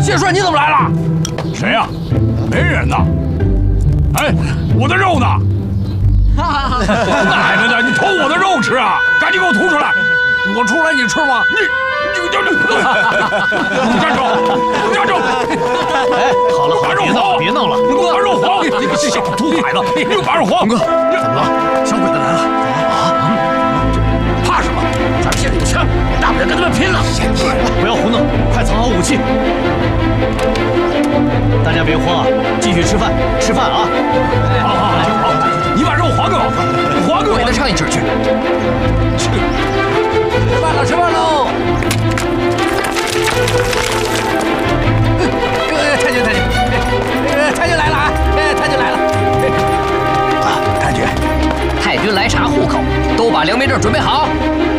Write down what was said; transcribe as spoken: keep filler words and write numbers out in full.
谢帅，你怎么来了？ 谁呀？没人呐。哎，我的肉呢？奶奶的，你偷我的肉吃啊！赶紧给我吐出来！ 我出来你吃吗？ 你你你你站住！站住！ 哎，好了， 把肉别闹了，别闹了！ 你给我把肉还！你个小兔崽子，你给我把肉还！ 哥，怎么了？小鬼子来了！啊！ 怕什么？咱们现在有枪，大不了跟他们拼了！ 不要胡弄，快藏好武器！大家别慌啊，继续吃饭，吃饭啊！ 好好好，好，你把肉还给我，还给我！ 给他上一只去。吃饭了，吃饭喽！太君，太君，太君来了啊！太君来了！ 啊，太君， 太君来查户口，都把良民证准备好。